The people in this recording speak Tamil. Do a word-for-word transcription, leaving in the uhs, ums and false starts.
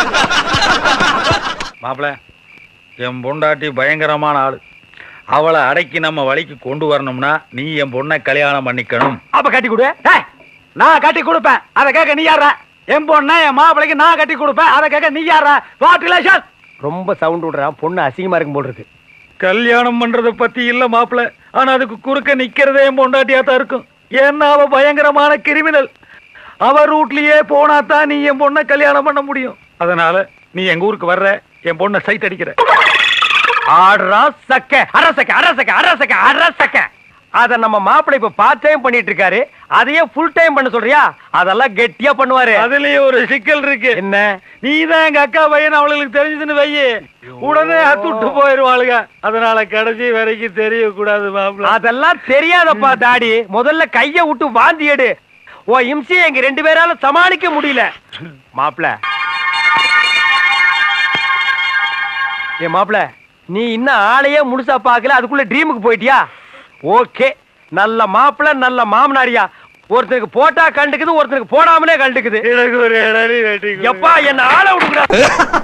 மாப்பிள, என் பொண்டாட்டி பயங்கரமான ஆளு. அவளை அடக்கி நம்ம வழிக்கு கொண்டு வரணும்னா நீ என் பொண்ணை கல்யாணம் பண்ணிக்கணும். அப்ப கட்டி கொடு. நான் கட்டி கொடுப்பேன், அதை கேட்க நீ யாரா? என் பொண்ணை என் மாப்பிளைக்கு நான் கட்டி கொடுப்பேன், அதை கேட்க நீ யாரா? What relation? ரொம்ப சவுண்ட் விடுறான், பொண்ணு அசிங்கமா இருக்கும் போல் இருக்கு. கல்யாணம் பண்றத பத்தி இல்ல மாப்பிள, ஆனா அதுக்கு குறுக்க நிக்கிறதே என் பொண்டாட்டியா தான் இருக்கும். ஏன்னா அவ பயங்கரமான கிரிமினல். அவ ரூட்லயே போனா தான் நீ என் பொண்ணை கல்யாணம் பண்ண முடியும். அதனால நீ எங்க ஊருக்கு வர்ற, என் பொண்ணை சைட் அடிக்கிற. ஆடுறா சக்க அரசக்க அரசக்க அரசக்க அரசக்க. அத நம்ம மாப்பிள்ளை இப்ப பார்ட் டைம் பண்ணிட்டு இருக்காரு, அதையே ஃபுல் டைம் பண்ண சொல்றியா? அதெல்லாம் கெட்டியா பண்ணுவாரு. அதுலயே ஒரு சிக்கல் இருக்கு. என்ன? நீதான் எங்க அக்கா பையன் அவளுக்கு தெரிஞ்சதுன்னு வையே, உடனே அத்துட்டு போயிருவாளுங்க. அதனால கடைசி வரைக்கும் தெரியக்கூடாது மாப்பிள்ள. அதெல்லாம் தெரியாதப்பா டாடி. முதல்ல கைய விட்டு வாந்தி எடு. ஓ இம்சியை எங்க ரெண்டு பேரால சமாளிக்க முடியல. மாப்பிள்ள ஏ மாப்பிள்ள, நீ இன்னும் ஆளையே முழுசா பாக்கல, அதுக்குள்ள ட்ரீமுக்கு போயிட்டியா? ஓகே, நல்ல மாப்பிள்ள நல்ல மாமனாரியா. ஒருத்தருக்கு போட்டா கண்டுக்குது, ஒருத்தருக்கு போடாமலே கண்டுக்குது. எனக்கு ஒரு இடம் வெட்டி எப்பா என்ன ஆளை விடுங்க.